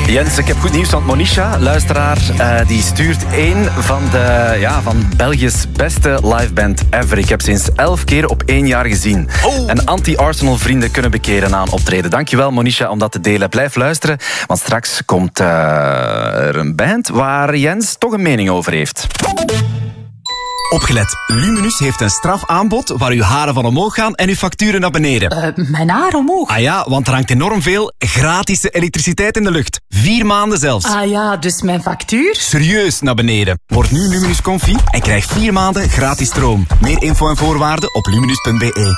Jens, ik heb goed nieuws, want Monisha, luisteraar, die stuurt één van België's beste liveband ever. Ik heb ze eens 11 keer op 1 jaar gezien. En anti-Arsenal vrienden kunnen bekeren na een optreden. Dankjewel, Monisha, om dat te delen. Blijf luisteren, want straks komt er een band waar Jens toch een mening over heeft. Opgelet, Luminus heeft een strafaanbod waar uw haren van omhoog gaan en uw facturen naar beneden. Mijn haar omhoog? Ah ja, want er hangt enorm veel gratis elektriciteit in de lucht. 4 maanden zelfs. Ah ja, dus mijn factuur? Serieus naar beneden. Word nu Luminus Comfy en krijg 4 maanden gratis stroom. Meer info en voorwaarden op luminus.be.